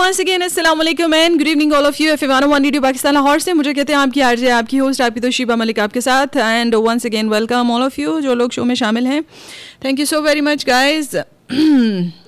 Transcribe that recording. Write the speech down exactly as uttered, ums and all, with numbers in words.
once again, अस्सलाम वालेकुम and good evening all of you. F M one Radio Pakistan Lahore से मुझे कहते हैं आपकी आरजे, आपकी होस्ट, आपकी तो शीबा मलिक आपके साथ. And once again welcome all of you जो लोग शो में शामिल हैं. Thank you so very much guys.